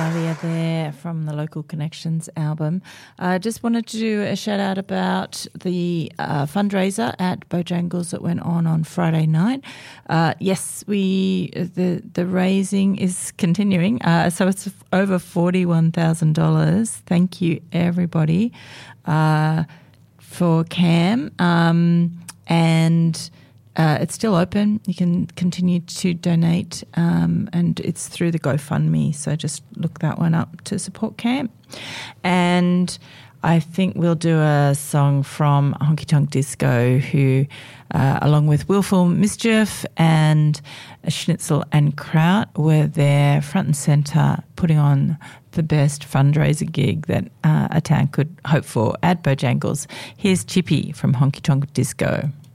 Dahlia there from the Local Connections album. I just wanted to do a shout out about the fundraiser at Bojangles that went on Friday night. Yes, the raising is continuing. So it's over $41,000. Thank you, everybody, for CAM. And it's still open. You can continue to donate, and it's through the GoFundMe. So just look that one up to support CAM. And I think we'll do a song from Honky Tonk Disco, who, along with Willful Mischief and Schnitzel and Kraut, were there front and centre putting on the best fundraiser gig that a town could hope for at Bojangles. Here's Chippy from Honky Tonk Disco.